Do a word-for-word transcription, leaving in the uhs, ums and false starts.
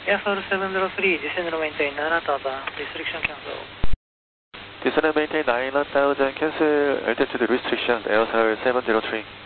Airflow seven zero three, descend and maintain nine thousand, restriction cancel. Descend and maintain nine thousand, cancel altitude restriction, Airflow seven zero three.